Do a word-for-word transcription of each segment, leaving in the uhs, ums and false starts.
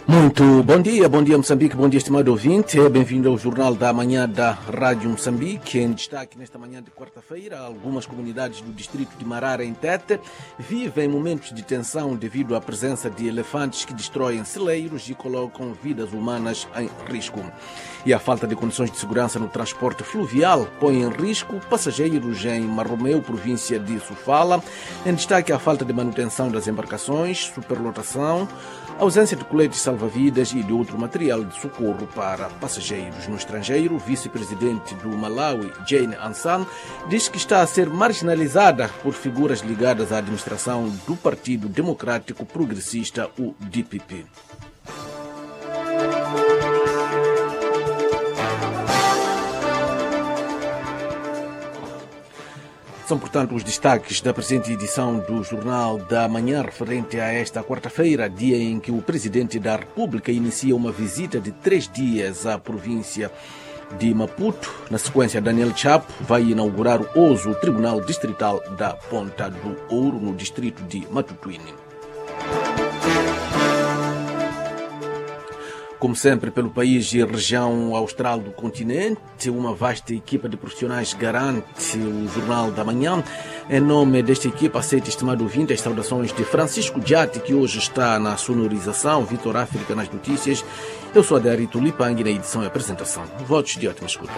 Muito bom dia, bom dia Moçambique, bom dia estimado ouvinte, bem-vindo ao Jornal da Manhã da Rádio Moçambique. Em destaque nesta manhã de quarta-feira, algumas comunidades do distrito de Marara, em Tete, vivem momentos de tensão devido à presença de elefantes que destroem celeiros e colocam vidas humanas em risco. E a falta de condições de segurança no transporte fluvial põe em risco passageiros em Marromeu, província de Sofala. Em destaque a falta de manutenção das embarcações, superlotação, ausência de coletes salva-vidas e de outro material de socorro para passageiros. No estrangeiro, o vice-presidente do Malawi, Jane Ansan, diz que está a ser marginalizada por figuras ligadas à administração do Partido Democrático Progressista, o D P P. São, portanto, os destaques da presente edição do Jornal da Manhã, referente a esta quarta-feira, dia em que o Presidente da República inicia uma visita de três dias à província de Maputo. Na sequência, Daniel Chapo vai inaugurar o O S O, o Tribunal Distrital da Ponta do Ouro, no distrito de Matutuine. Como sempre, pelo país e região austral do continente, uma vasta equipa de profissionais garante o Jornal da Manhã. Em nome desta equipa, aceito, estimado ouvinte, as saudações de Francisco Diatti, que hoje está na sonorização, Vitor África nas notícias. Eu sou Adarito Lipang na edição e apresentação. Votos de ótima escuta.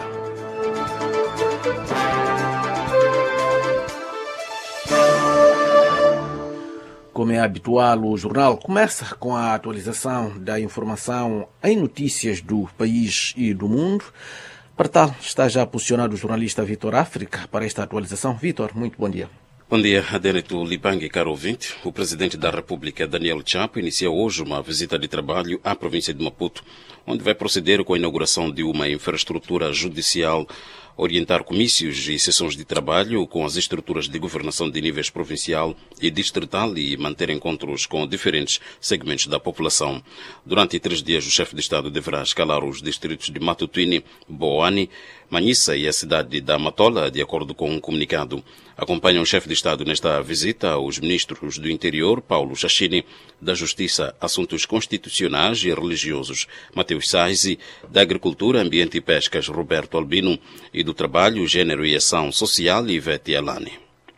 Como é habitual, o jornal começa com a atualização da informação em notícias do país e do mundo. Para tal, está já posicionado o jornalista Vitor África para esta atualização. Vitor, muito bom dia. Bom dia, Adérito Lipang, caro ouvinte. O Presidente da República, Daniel Chapo, inicia hoje uma visita de trabalho à província de Maputo, onde vai proceder com a inauguração de uma infraestrutura judicial, orientar comícios e sessões de trabalho com as estruturas de governação de níveis provincial e distrital e manter encontros com diferentes segmentos da população. Durante três dias, o chefe de Estado deverá escalar os distritos de Matutuine, Boane, Manhissa e a cidade da Matola, de acordo com um comunicado. Acompanham o chefe de Estado nesta visita os ministros do Interior, Paulo Chachini, da Justiça, Assuntos Constitucionais e Religiosos, Mateus Saizi, da Agricultura, Ambiente e Pescas, Roberto Albino, e do Trabalho, Gênero e Ação Social, Ivete Alani.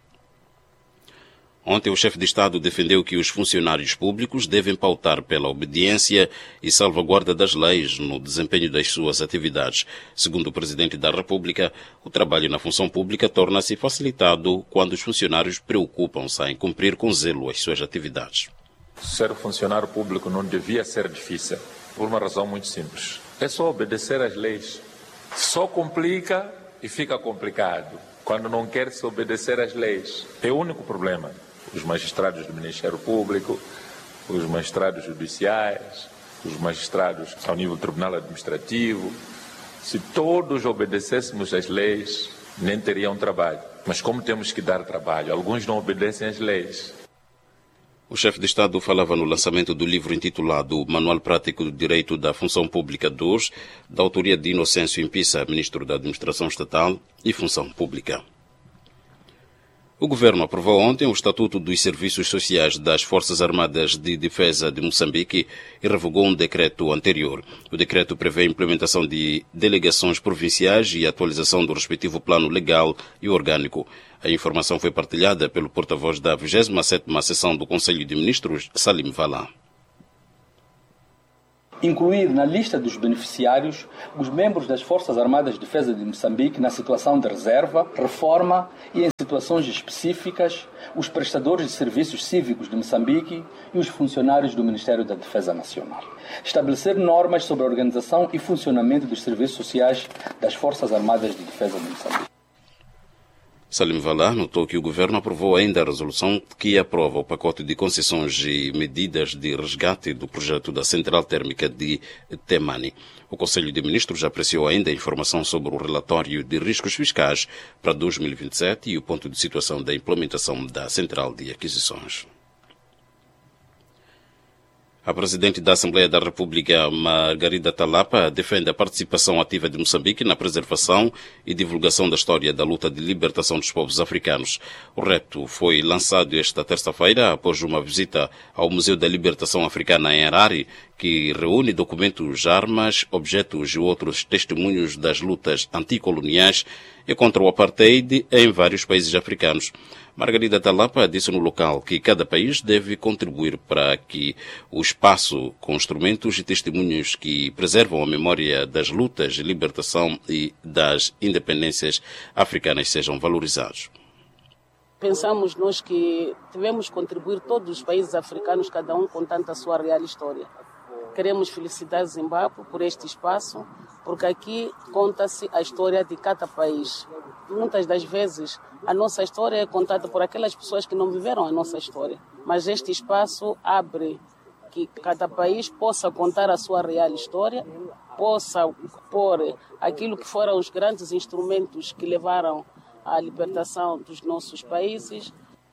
Ontem, o chefe de Estado defendeu que os funcionários públicos devem pautar pela obediência e salvaguarda das leis no desempenho das suas atividades. Segundo o Presidente da República, o trabalho na função pública torna-se facilitado quando os funcionários preocupam-se em cumprir com zelo as suas atividades. Ser funcionário público não devia ser difícil, por uma razão muito simples. É só obedecer às leis. Só complica e fica complicado quando não quer se obedecer às leis. É o único problema. Os magistrados do Ministério Público, os magistrados judiciais, os magistrados ao nível do Tribunal Administrativo. Se todos obedecêssemos às leis, nem teriam trabalho. Mas como temos que dar trabalho, alguns não obedecem às leis. O chefe de Estado falava no lançamento do livro intitulado Manual Prático do Direito da Função Pública dois, da autoria de Inocêncio Impissa, ministro da Administração Estatal e Função Pública. O Governo aprovou ontem o Estatuto dos Serviços Sociais das Forças Armadas de Defesa de Moçambique e revogou um decreto anterior. O decreto prevê a implementação de delegações provinciais e a atualização do respectivo plano legal e orgânico. A informação foi partilhada pelo porta-voz da vigésima sétima Sessão do Conselho de Ministros, Salim Vala. Incluir na lista dos beneficiários os membros das Forças Armadas de Defesa de Moçambique na situação de reserva, reforma e em situações específicas, os prestadores de serviços cívicos de Moçambique e os funcionários do Ministério da Defesa Nacional. Estabelecer normas sobre a organização e funcionamento dos serviços sociais das Forças Armadas de Defesa de Moçambique. Salim Vala notou que o Governo aprovou ainda a resolução que aprova o pacote de concessões e medidas de resgate do projeto da Central Térmica de Temani. O Conselho de Ministros apreciou ainda a informação sobre o relatório de riscos fiscais para dois mil e vinte e sete e o ponto de situação da implementação da Central de Aquisições. A Presidente da Assembleia da República, Margarida Talapa, defende a participação ativa de Moçambique na preservação e divulgação da história da luta de libertação dos povos africanos. O reto foi lançado esta terça-feira após uma visita ao Museu da Libertação Africana em Harare, que reúne documentos, armas, objetos e outros testemunhos das lutas anticoloniais e contra o apartheid em vários países africanos. Margarida Talapa disse no local que cada país deve contribuir para que o espaço com instrumentos e testemunhos que preservam a memória das lutas de libertação e das independências africanas sejam valorizados. Pensamos nós que devemos contribuir todos os países africanos, cada um contando a sua real história. Queremos felicitar Zimbábue por este espaço, porque aqui conta-se a história de cada país. Muitas das vezes a nossa história é contada por aquelas pessoas que não viveram a nossa história. Mas este espaço abre que cada país possa contar a sua real história, possa pôr aquilo que foram os grandes instrumentos que levaram à libertação dos nossos países.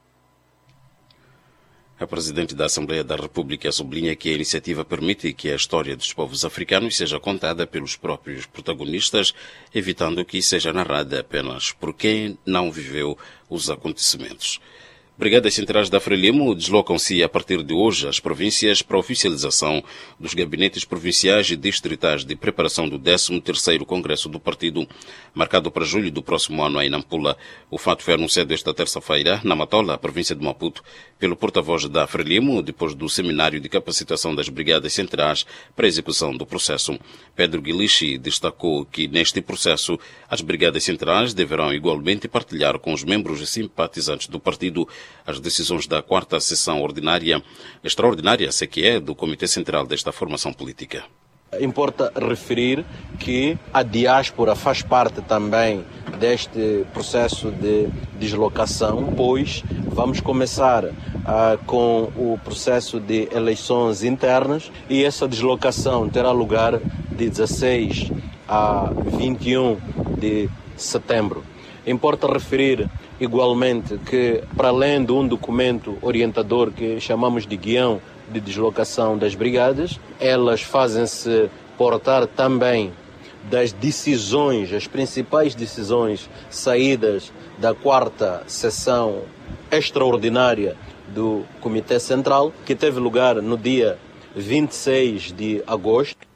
A Presidente da Assembleia da República sublinha que a iniciativa permite que a história dos povos africanos seja contada pelos próprios protagonistas, evitando que seja narrada apenas por quem não viveu os acontecimentos. Brigadas Centrais da Frelimo deslocam-se a partir de hoje às províncias para a oficialização dos gabinetes provinciais e distritais de preparação do décimo terceiro Congresso do Partido, marcado para julho do próximo ano em Nampula. O fato foi anunciado esta terça-feira, na Matola, província de Maputo, pelo porta-voz da Frelimo, depois do seminário de capacitação das Brigadas Centrais para a execução do processo. Pedro Guilichi destacou que, neste processo, as Brigadas Centrais deverão igualmente partilhar com os membros e simpatizantes do partido as decisões da quarta sessão ordinária, extraordinária, se que é, do Comitê Central desta formação política. Importa referir que a diáspora faz parte também deste processo de deslocação, pois vamos começar ah, com o processo de eleições internas e essa deslocação terá lugar de dezesseis a vinte e um de setembro. Importa referir igualmente que, para além de um documento orientador que chamamos de guião de deslocação das brigadas, elas fazem-se portar também das decisões, as principais decisões saídas da quarta sessão extraordinária do Comitê Central, que teve lugar no dia vinte e seis de agosto.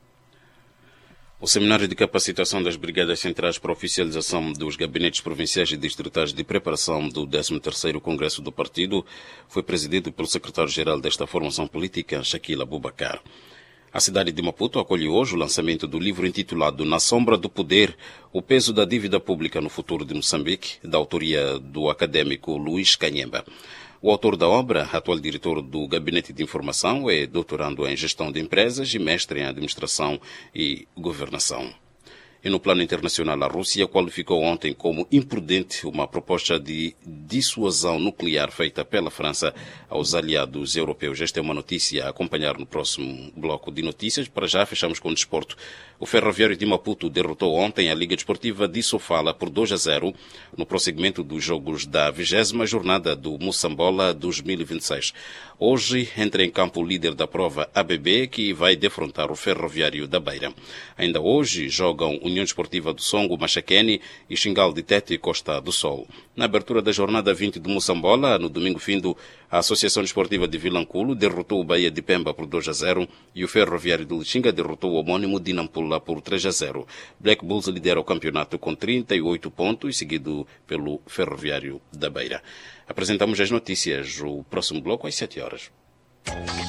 O seminário de capacitação das Brigadas Centrais para a oficialização dos gabinetes provinciais e distritais de preparação do décimo terceiro Congresso do Partido foi presidido pelo secretário-geral desta formação política, Shaquille Abubakar. A cidade de Maputo acolhe hoje o lançamento do livro intitulado Na Sombra do Poder, o peso da dívida pública no futuro de Moçambique, da autoria do académico Luís Canhemba. O autor da obra, atual diretor do Gabinete de Informação, é doutorando em Gestão de Empresas e mestre em Administração e Governação. E no plano internacional, a Rússia qualificou ontem como imprudente uma proposta de dissuasão nuclear feita pela França aos aliados europeus. Esta é uma notícia a acompanhar no próximo bloco de notícias. Para já, fechamos com o desporto. O Ferroviário de Maputo derrotou ontem a Liga Desportiva de Sofala por dois a zero no prosseguimento dos jogos da vigésima jornada do Moçambola dois mil e vinte e seis. Hoje entra em campo o líder da prova A B B, que vai defrontar o Ferroviário da Beira. Ainda hoje jogam União Desportiva do Songo, Machaquene e Xingal de Tete e Costa do Sol. Na abertura da jornada vinte do Moçambola, no domingo findo, a Associação Desportiva de Vilanculo derrotou o Bahia de Pemba por dois a zero e o Ferroviário de Lixinga derrotou o homônimo de Nampula por três a zero. Black Bulls lidera o campeonato com trinta e oito pontos, seguido pelo Ferroviário da Beira. Apresentamos as notícias, o próximo bloco às sete horas.